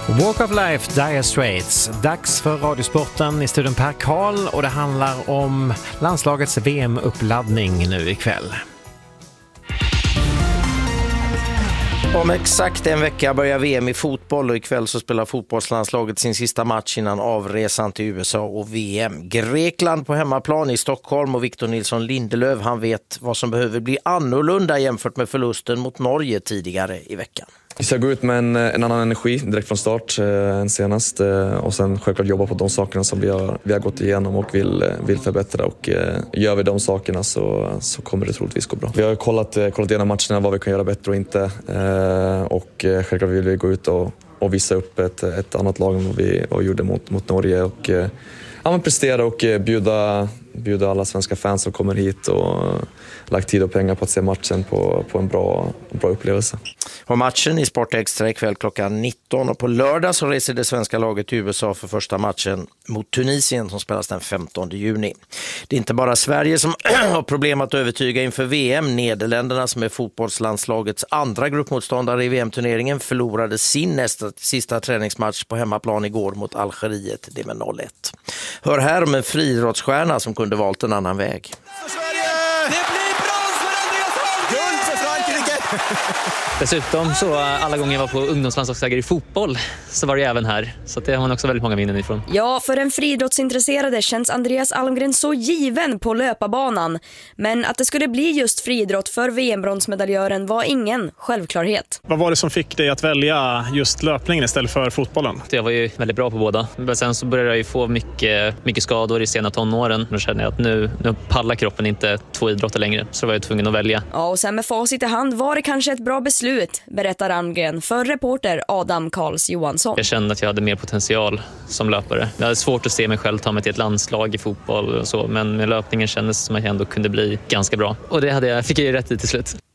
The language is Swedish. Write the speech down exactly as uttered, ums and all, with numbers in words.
Walk of Life, Dire Straits. Dags för Radiosporten i studion Per Karl och det handlar om landslagets V M-uppladdning nu ikväll. Om exakt en vecka börjar V M i fotboll och ikväll så spelar fotbollslandslaget sin sista match innan avresan till U S A och V M. Grekland på hemmaplan i Stockholm och Victor Nilsson Lindelöf, han vet vad som behöver bli annorlunda jämfört med förlusten mot Norge tidigare i veckan. Vi ska gå ut med en, en annan energi direkt från start eh, än senast eh, och sen självklart jobba på de sakerna som vi har, vi har gått igenom och vill, vill förbättra och eh, gör vi de sakerna så, så kommer det troligtvis gå bra. Vi har kollat, eh, kollat igenom matcherna vad vi kan göra bättre och inte eh, och eh, självklart vill vi gå ut och, och visa upp ett, ett annat lag än vad vi och gjorde mot, mot Norge och eh, ja, men prestera och eh, bjuda, bjuda alla svenska fans som kommer hit och lagt tid och pengar på att se matchen på, på en bra, bra upplevelse. Och matchen i Sport Extra ikväll klockan nitton och på lördag så reser det svenska laget till U S A för första matchen mot Tunisien som spelas den femtonde juni. Det är inte bara Sverige som har problem att övertyga inför V M. Nederländerna som är fotbollslandslagets andra gruppmotståndare i V M-turneringen förlorade sin nästa, sista träningsmatch på hemmaplan igår mot Algeriet, det med noll ett. Hör här om en friidrottsstjärna som kunde valt en annan väg. Dessutom så alla gånger jag var på ungdomslandslagsläger i fotboll så var det även här. Så det har man också väldigt många minnen ifrån. Ja, för en friidrottsintresserade känns Andreas Almgren så given på löparbanan. Men att det skulle bli just friidrott för V M-bronsmedaljören var ingen självklarhet. Vad var det som fick dig att välja just löpningen istället för fotbollen? Jag var ju väldigt bra på båda. Men sen så började jag ju få mycket, mycket skador i sena tonåren. Då kände jag att nu, nu pallar kroppen inte två idrotter längre. Så var jag tvungen att välja. Ja, och sen med facit i hand var det kanske ett bra beslut, berättar Almgren för reporter Adam Karls Johansson. Jag kände att jag hade mer potential som löpare. Jag hade svårt att se mig själv ta mig till ett landslag i fotboll och så, men med löpningen kändes som att jag ändå kunde bli ganska bra. Och det hade jag, fick jag ju rätt i till slut.